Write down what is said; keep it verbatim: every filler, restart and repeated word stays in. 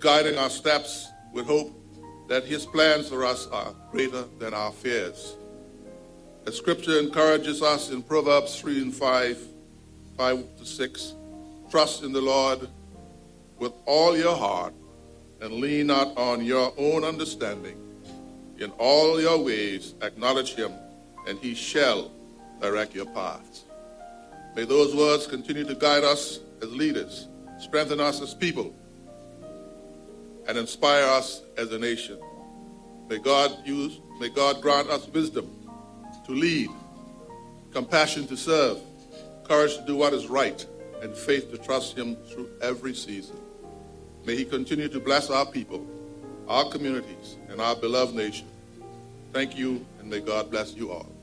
guiding our steps with hope that his plans for us are greater than our fears. The scripture encourages us in Proverbs three and five, five to six, trust in the Lord with all your heart and lean not on your own understanding. In all your ways acknowledge him, and he shall direct your paths. May those words continue to guide us as leaders, strengthen us as people, and inspire us as a nation. May God use, may God grant us wisdom to lead, compassion to serve, courage to do what is right, and faith to trust him through every season. May he continue to bless our people, our communities, and our beloved nation. Thank you, and may God bless you all.